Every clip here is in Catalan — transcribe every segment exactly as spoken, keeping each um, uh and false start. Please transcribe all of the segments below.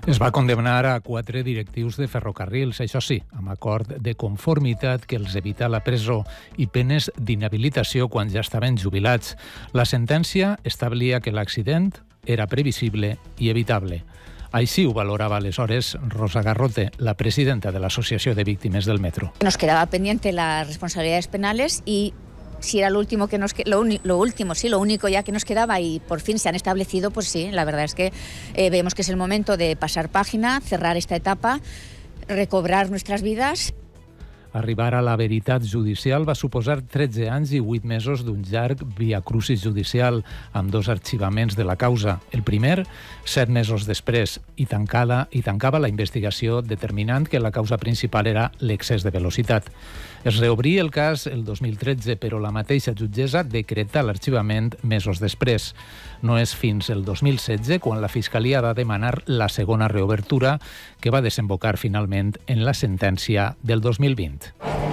Es va condemnar a quatre directius de ferrocarrils, això sí, amb acord de conformitat que els evita la presó i penes d'inhabilitació quan ja estaven jubilats. La sentència establia que l'accident era previsible i evitable. Així ho valorava aleshores Rosa Garrote, la presidenta de l'Asociació de Víctimes del Metro. Nos quedaba pendiente las responsabilidades penales y si era lo último que nos lo, lo último, sí, lo único ya que nos quedaba y por fin se han establecido, pues sí, la verdad es que eh, vemos que es el momento de pasar página, cerrar esta etapa, recobrar nuestras vidas. Arribar a la veritat judicial va suposar tretze anys i vuit mesos d'un llarg viacrucis judicial amb dos arxivaments de la causa. El primer, set mesos després, i tancada i tancava la investigació determinant que la causa principal era l'excés de velocitat. Es reobrí el cas el dos mil tretze, però la mateixa jutgessa decreta l'arxivament mesos després. No és fins el dos mil setze quan la Fiscalia va demanar la segona reobertura, que va desembocar finalment en la sentència del dos mil vint.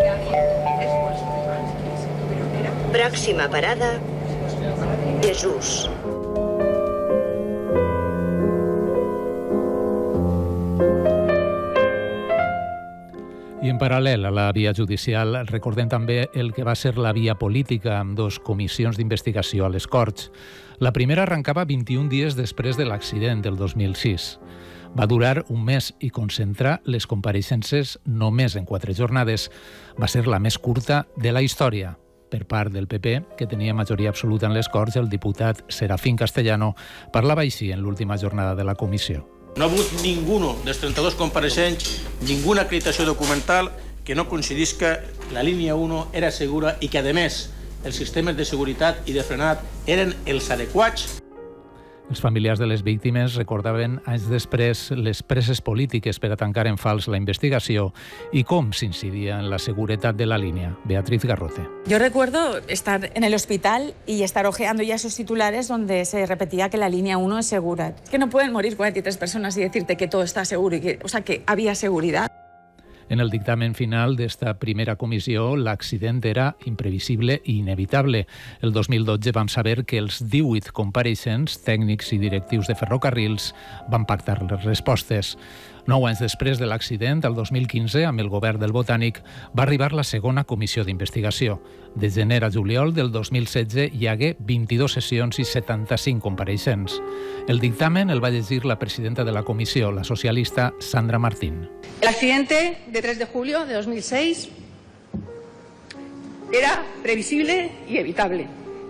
Pròxima parada, Jesús. I en paral·lel a la via judicial, recordem també el que va ser la via política amb dos comissions d'investigació a les Corts. La primera arrencava vint-i-un dies després de l'accident del dos mil sis. Va durar un mes i concentrar les compareixences només en quatre jornades. Va ser la més curta de la història. Per part del P P, que tenia majoria absoluta en les Corts, el diputat Serafín Castellano parlava així en l'última jornada de la comissió. No ha hagut ningú dels trenta-dos compareixents, ninguna acreditació documental que no coincidisca que la línia u era segura i que, a més, els sistemes de seguretat i de frenat eren els adequats. Els familiars de les víctimes recordaven anys després les preses polítiques per a tancar en fals la investigació y com s'incidia en la seguretat de la línea. Beatriz Garrote. Yo recuerdo estar en el hospital y estar hojeando ya esos titulares donde se repetía que la línea uno es segura. Es que no pueden morir cuarenta y tres personas y decirte que todo está seguro, y que, o sea, que había seguridad. En el dictamen final d'esta primera comissió, l'accident era imprevisible i inevitable. El dos mil dotze vam saber que els divuit compareixents, tècnics i directius de ferrocarrils, van pactar les respostes. Nou anys després de l'accident, el dos mil quinze, amb el govern del Botànic, va arribar la segona comissió d'investigació. De gener a juliol del dos mil setze hi hagué vint-i-dues sessions i setanta-cinc compareixents. El dictamen el va llegir la presidenta de la comissió, la socialista Sandra Martín. El accidente de tres de julio de dos mil seis era previsible y evitable.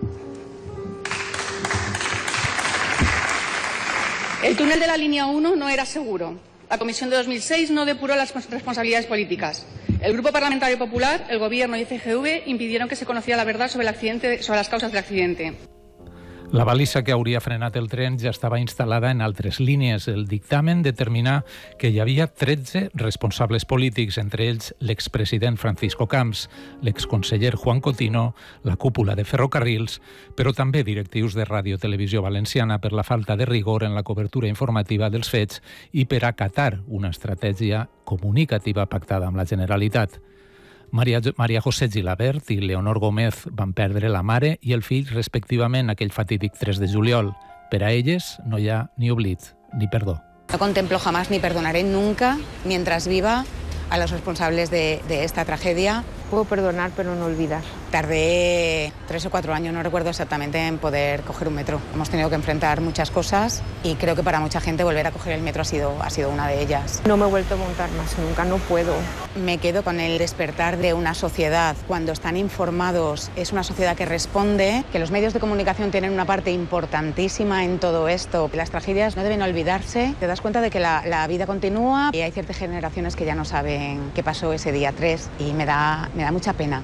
El túnel de la línea uno no era seguro. La Comisión de dos mil seis no depuró las responsabilidades políticas. El Grupo Parlamentario Popular, el Gobierno y F G V impidieron que se conociera la verdad sobre el accidente, sobre las causas del accidente. La balisa que hauria frenat el tren ja estava instal·lada en altres línies. El dictamen determinà que hi havia tretze responsables polítics, entre ells l'expresident Francisco Camps, l'exconseller Juan Cotino, la cúpula de ferrocarrils, però també directius de Ràdio Televisió Valenciana per la falta de rigor en la cobertura informativa dels fets i per acatar una estratègia comunicativa pactada amb la Generalitat. Maria, Maria José Gilabert i Leonor Gómez van perdre la mare i el fill respectivament aquell fatídic tres de juliol. Per a elles no hi ha ni oblit ni perdó. No contemplo jamás ni perdonaré nunca, mientras viva, a los responsables de, de esta tragedia. Puedo perdonar, pero no olvidar. Tardé tres o cuatro años, no recuerdo exactamente, en poder coger un metro. Hemos tenido que enfrentar muchas cosas y creo que para mucha gente volver a coger el metro ha sido, ha sido una de ellas. No me he vuelto a montar más nunca, no puedo. Me quedo con el despertar de una sociedad. Cuando están informados, es una sociedad que responde, que los medios de comunicación tienen una parte importantísima en todo esto. Las tragedias no deben olvidarse. Te das cuenta de que la, la vida continúa y hay ciertas generaciones que ya no saben qué pasó ese día tres y me da, me da mucha pena.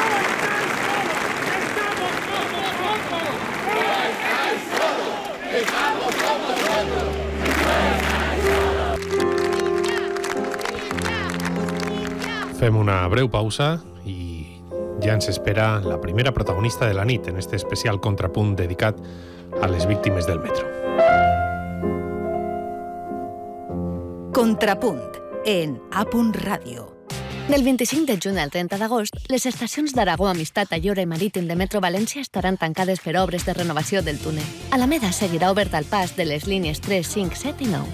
Fem una breu pausa i ja ens espera la primera protagonista de la nit en este especial contrapunt dedicat a les víctimes del metro. Contrapunt en A Punt Ràdio. Del vint-i-cinc de juny al trenta d'agost, les estacions d'Aragó, Amistat, Ayora i Marítim de Metro València estaran tancades per obres de renovació del túnel. Alameda seguirà obert al pas de les línies tres, cinc, set i nou.